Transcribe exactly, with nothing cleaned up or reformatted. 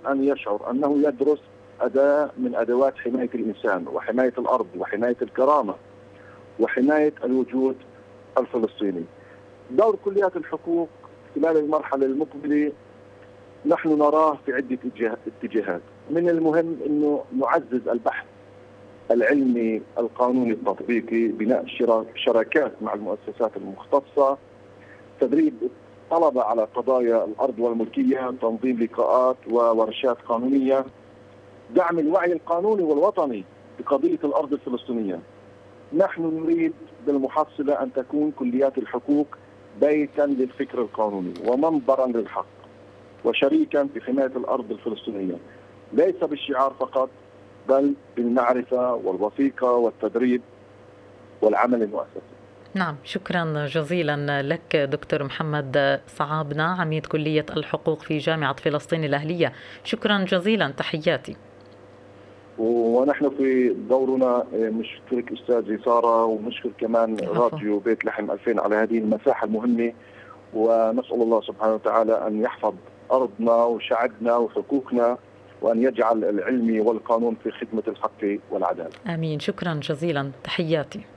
أن يشعر أنه يدرس أداة من أدوات حماية الإنسان وحماية الأرض وحماية الكرامة وحماية الوجود الفلسطيني. دور كليات الحقوق خلال المرحلة المقبلة نحن نراه في عدة اتجاهات. من المهم أنه نعزز البحث العلمي القانوني التطبيقي، بناء شراكات مع المؤسسات المختصة، تدريب طلبة على قضايا الأرض والملكية، تنظيم لقاءات وورشات قانونية، دعم الوعي القانوني والوطني بقضية الأرض الفلسطينية. نحن نريد بالمحصلة أن تكون كليات الحقوق بيتا للفكر القانوني ومنبرا للحق وشريكا في حماية الأرض الفلسطينية، ليس بالشعار فقط بل بالمعرفة والوثيقة والتدريب والعمل المؤسسي. نعم، شكرا جزيلا لك دكتور محمد صعابنة، عميد كلية الحقوق في جامعة فلسطين الأهلية. شكرا جزيلا، تحياتي. ونحن في دورنا نشكرك أستاذ سارة، ونشكر كمان راديو بيت لحم ألفين على هذه المساحة المهمة، ونسأل الله سبحانه وتعالى أن يحفظ أرضنا وشعبنا وحقوقنا، وأن يجعل العلم والقانون في خدمة الحق والعدالة. آمين، شكرا جزيلا، تحياتي.